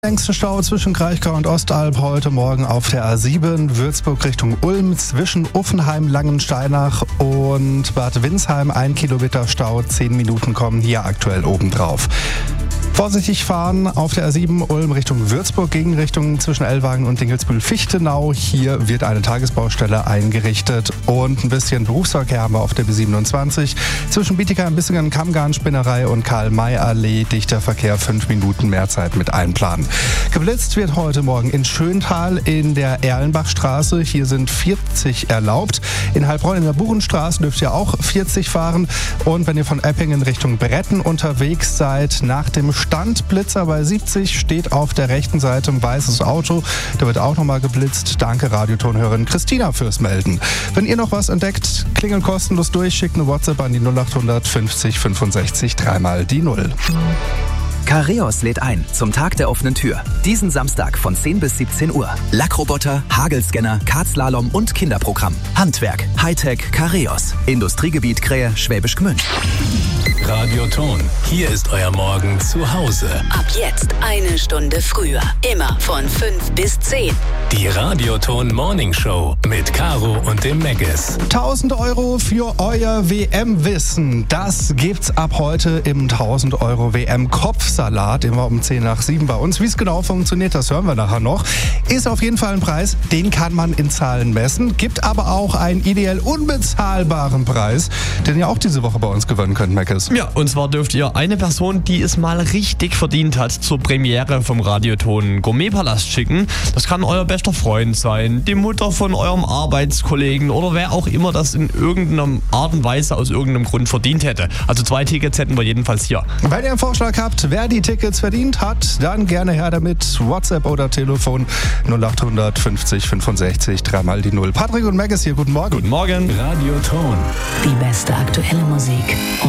Längste Stau zwischen Kraichgau und Ostalb heute Morgen auf der A7 Würzburg Richtung Ulm zwischen Uffenheim, Langensteinach und Bad Windsheim. 1 Kilometer Stau, 10 Minuten kommen hier aktuell obendrauf. Vorsichtig fahren auf der A7 Ulm Richtung Würzburg, Gegenrichtung zwischen Ellwangen und Dinkelsbühl-Fichtenau. Hier wird eine Tagesbaustelle eingerichtet und ein bisschen Berufsverkehr haben wir auf der B27. Zwischen Bietigheim-Bissingen, Kammgarn-Spinnerei und Karl-May-Allee. Dichter Verkehr, 5 Minuten mehr Zeit mit einplanen. Geblitzt wird heute Morgen in Schöntal in der Erlenbachstraße. Hier sind 40 erlaubt. In Heilbronn in der Buchenstraße dürft ihr auch 40 fahren. Und wenn ihr von Eppingen Richtung Bretten unterwegs seid, nach dem Standblitzer bei 70 steht auf der rechten Seite ein weißes Auto. Da wird auch nochmal geblitzt. Danke Radiotonhörerin Christina fürs Melden. Wenn ihr noch was entdeckt, klingelt kostenlos durch, schickt eine WhatsApp an die 0800 50 65 3 die 0. Careos lädt ein zum Tag der offenen Tür. Diesen Samstag von 10 bis 17 Uhr. Lackroboter, Hagelscanner, Kartslalom und Kinderprogramm. Handwerk, Hightech, Careos. Industriegebiet Krähe, Schwäbisch Gmünd. Radioton, hier ist euer Morgen zu Hause. Ab jetzt 1 Stunde früher. Immer von 5 bis 10. Die Radioton Morning Show mit Caro und dem Meggis. 1000 Euro für euer WM-Wissen. Das gibt's ab heute im 1000 Euro WM-Kopfsalat. Immer um 10 nach 7 bei uns. Wie es genau funktioniert, das hören wir nachher noch. Ist auf jeden Fall ein Preis, den kann man in Zahlen messen. Gibt aber auch einen ideell unbezahlbaren Preis, den ihr auch diese Woche bei uns gewinnen könnt, Meggis. Ja, und zwar dürft ihr eine Person, die es mal richtig verdient hat, zur Premiere vom Radioton Gourmetpalast schicken. Das kann euer bester Freund sein, die Mutter von eurem Arbeitskollegen oder wer auch immer das in irgendeiner Art und Weise aus irgendeinem Grund verdient hätte. Also 2 Tickets hätten wir jedenfalls hier. Wenn ihr einen Vorschlag habt, wer die Tickets verdient hat, dann gerne her damit. WhatsApp oder Telefon 0800 50 65 3 die 0. Patrick und Meggis hier, guten Morgen. Guten Morgen. Radioton. Die beste aktuelle Musik.